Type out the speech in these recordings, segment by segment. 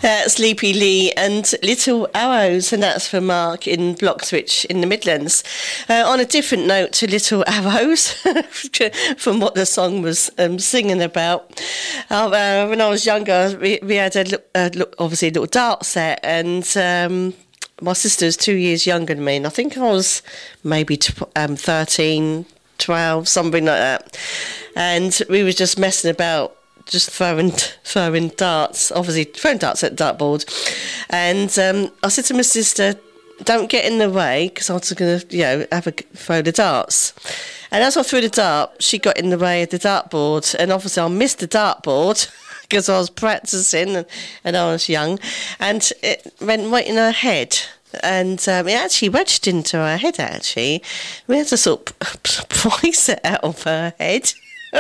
Sleepy Lee and Little Arrows, and that's for Mark in Bloxwich in the Midlands. On a different note to Little Arrows, from what the song was singing about, when I was younger, we had obviously a little dart set, and my sister was 2 years younger than me, and I think I was maybe 13, 12, something like that. And we were just messing about, just throwing darts, obviously throwing darts at the dartboard. And I said to my sister, don't get in the way, because I was going to, throw the darts. And as I threw the dart, she got in the way of the dartboard. And obviously I missed the dartboard because I was practising and I was young. And it went right in her head. And it actually wedged into her head, actually. We had to sort of price it out of her head.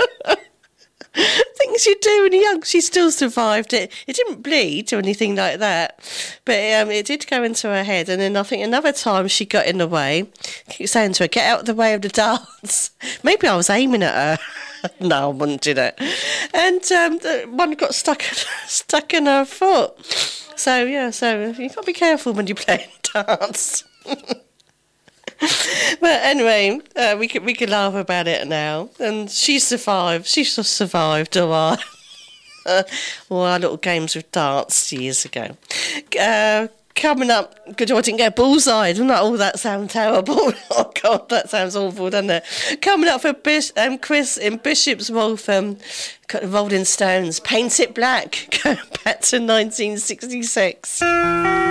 Things you do when you're young. She still survived it. It didn't bleed or anything like that, but it did go into her head. And then I think another time she got in the way. I keep saying to her, get out of the way of the darts. Maybe I was aiming at her. No, I wouldn't do that. And the one got stuck in her foot. So you've got to be careful when you're playing darts. But anyway, we could laugh about it now. And she survived. She just survived a while. All our little games with darts years ago. Coming up, good, I didn't get bullseye. Doesn't that? Oh, that sounds terrible. Oh, God, that sounds awful, doesn't it? Coming up for Chris in Bishop's Wolf, got the Rolling Stones, Paint It Black, going back to 1966.